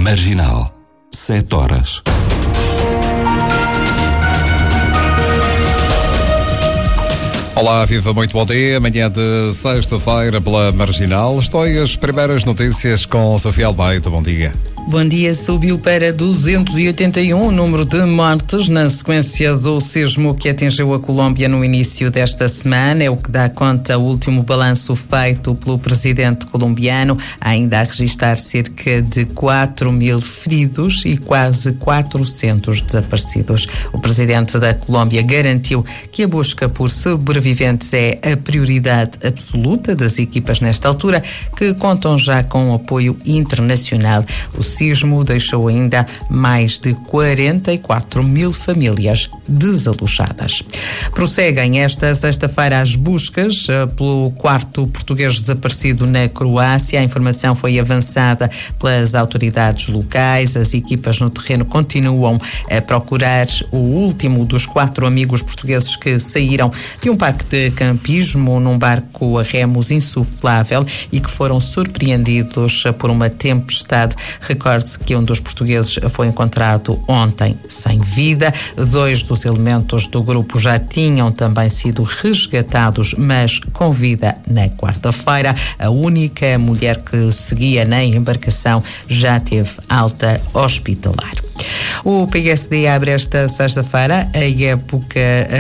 Marginal, 7 horas. Olá, viva, muito bom dia. Amanhã de sexta-feira pela Marginal. Estou aí as primeiras notícias com Sofia Almeida. Bom dia. Bom dia. Subiu para 281 o número de mortes na sequência do sismo que atingiu a Colômbia no início desta semana. É o que dá conta o último balanço feito pelo presidente colombiano. Ainda a registrar cerca de 4.000 feridos e quase 400 desaparecidos. O presidente da Colômbia garantiu que a busca por sobreviventes é a prioridade absoluta das equipas nesta altura, que contam já com apoio internacional. O sismo deixou ainda mais de 44.000 famílias desalojadas. Prosseguem esta sexta-feira as buscas pelo quarto português desaparecido na Croácia. A informação foi avançada pelas autoridades locais. As equipas no terreno continuam a procurar o último dos 4 amigos portugueses que saíram de um parque de campismo num barco a remos insuflável e que foram surpreendidos por uma tempestade. Recorde-se que um dos portugueses foi encontrado ontem sem vida. 2 dos elementos do grupo já tinham também sido resgatados, mas com vida na quarta-feira. A única mulher que seguia na embarcação já teve alta hospitalar. O PSD abre esta sexta-feira a época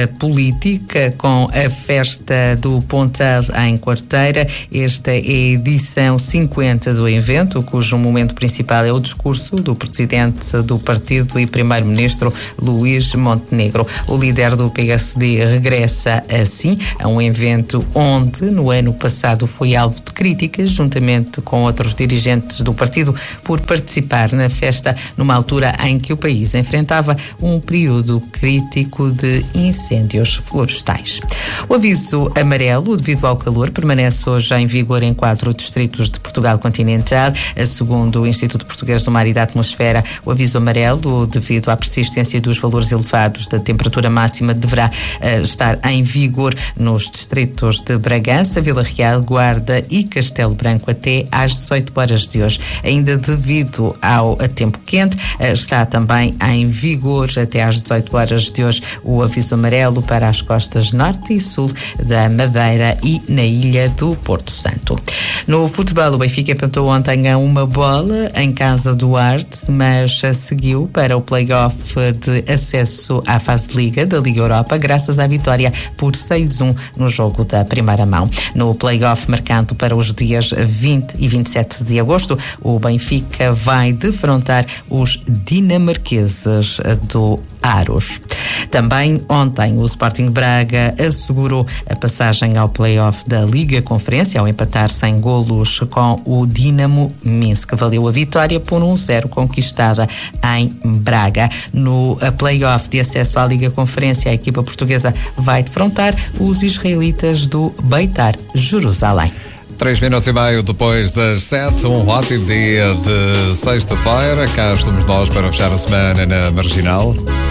política com a festa do Pontal em Quarteira. Esta é a edição 50 do evento, cujo momento principal é o discurso do presidente do partido e primeiro-ministro Luís Montenegro. O líder do PSD regressa assim a um evento onde no ano passado foi alvo de críticas, juntamente com outros dirigentes do partido, por participar na festa numa altura em que o país enfrentava um período crítico de incêndios florestais. O aviso amarelo devido ao calor permanece hoje em vigor em 4 distritos de Portugal continental. Segundo o Instituto Português do Mar e da Atmosfera, o aviso amarelo devido à persistência dos valores elevados da temperatura máxima deverá estar em vigor nos distritos de Bragança, Vila Real, Guarda e Castelo Branco até às 18 horas de hoje. Ainda devido ao tempo quente, está também em vigor até às 18 horas de hoje o aviso amarelo para as costas norte e sul da Madeira e na ilha do Porto Santo. No futebol, o Benfica empatou ontem a uma bola em casa do Arte, mas seguiu para o play-off de acesso à fase de Liga da Liga Europa, graças à vitória por 6-1 no jogo da primeira mão. No play-off marcado para os dias 20 e 27 de agosto, o Benfica vai defrontar os dinamarqueses do Aros. Também ontem o Sporting de Braga assegurou a passagem ao play-off da Liga Conferência ao empatar sem golos com o Dinamo Minsk. Valeu a vitória por 1-0 conquistada em Braga. No play-off de acesso à Liga Conferência, a equipa portuguesa vai defrontar os israelitas do Beitar Jerusalém. 3 minutos e meio depois das 7, um ótimo dia de sexta-feira. Cá estamos nós para fechar a semana na Marginal.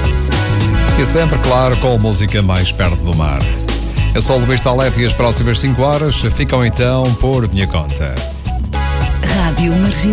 E sempre, claro, com a música mais perto do mar. Eu sou o Luís Talete e as próximas 5 horas ficam então por minha conta. Rádio Marginal.